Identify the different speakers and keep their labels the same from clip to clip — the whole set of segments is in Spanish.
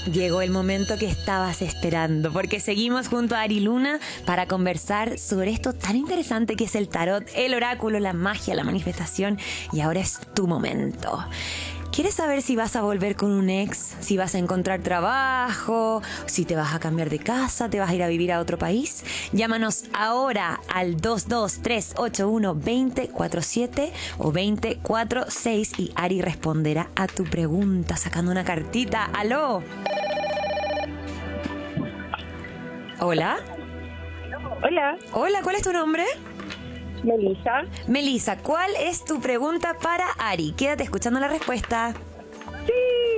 Speaker 1: Llegó el momento que estabas esperando, porque seguimos junto a Ari Luna para conversar sobre esto tan interesante que es el tarot, el oráculo, la magia, la manifestación, y ahora es tu momento. ¿Quieres saber si vas a volver con un ex? ¿Si vas a encontrar trabajo? ¿Si te vas a cambiar de casa? ¿Te vas a ir a vivir a otro país? Llámanos ahora al 22381-2047 o 2046 y Ari responderá a tu pregunta sacando una cartita. ¡Aló! ¿Hola?
Speaker 2: Hola,
Speaker 1: Hola, ¿cuál es tu nombre?
Speaker 2: Melissa.
Speaker 1: Melissa, ¿cuál es tu pregunta para Ari? Quédate escuchando la respuesta.
Speaker 2: Sí.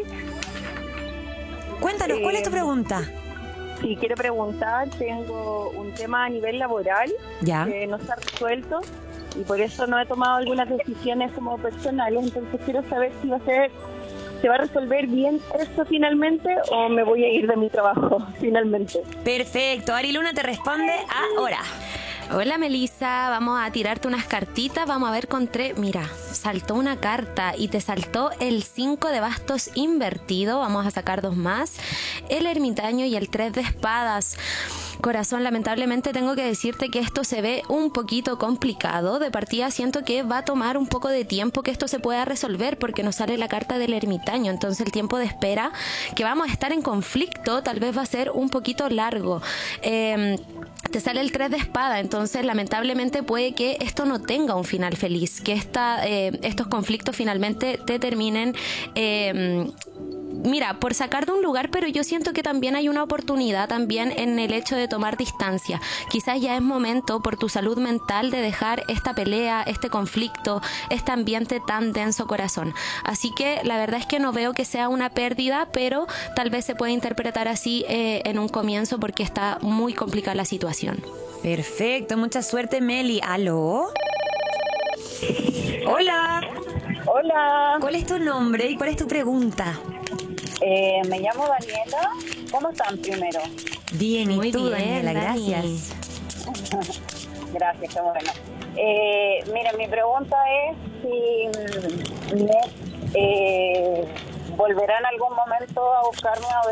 Speaker 1: Cuéntanos, ¿cuál es tu pregunta?
Speaker 2: Sí, quiero preguntar, tengo un tema a nivel laboral
Speaker 1: Ya.
Speaker 2: que no está resuelto y por eso no he tomado algunas decisiones como personales, entonces quiero saber si se va a resolver bien esto finalmente o me voy a ir de mi trabajo finalmente.
Speaker 1: Perfecto, Ari Luna te responde ahora.
Speaker 3: Hola Melissa, vamos a tirarte unas cartitas, vamos a ver con tres. Mira, saltó una carta y te saltó el 5 de bastos invertido, vamos a sacar dos más, el ermitaño y el 3 de espadas. Corazón, lamentablemente tengo que decirte que esto se ve un poquito complicado. De partida siento que va a tomar un poco de tiempo que esto se pueda resolver porque nos sale la carta del ermitaño. Entonces el tiempo de espera que vamos a estar en conflicto tal vez va a ser un poquito largo. Te sale el 3 de espada, entonces lamentablemente puede que esto no tenga un final feliz, que estos conflictos finalmente te terminen... Mira, por sacar de un lugar, pero yo siento que también hay una oportunidad también en el hecho de tomar distancia. Quizás ya es momento por tu salud mental de dejar esta pelea, este conflicto, este ambiente tan denso, corazón. Así que la verdad es que no veo que sea una pérdida, pero tal vez se puede interpretar así en un comienzo porque está muy complicada la situación.
Speaker 1: Perfecto, mucha suerte, Meli. ¿Aló? Hola.
Speaker 2: Hola,
Speaker 1: ¿Cuál es tu nombre y cuál es tu pregunta?
Speaker 2: me llamo Daniela. ¿Cómo están primero?
Speaker 1: Bien, ¿y
Speaker 3: Muy
Speaker 1: tú,
Speaker 3: bien,
Speaker 1: Daniela?
Speaker 3: Dani.
Speaker 1: Gracias.
Speaker 2: Gracias, qué bueno. Mira, mi pregunta es si volverá en algún momento a buscarme o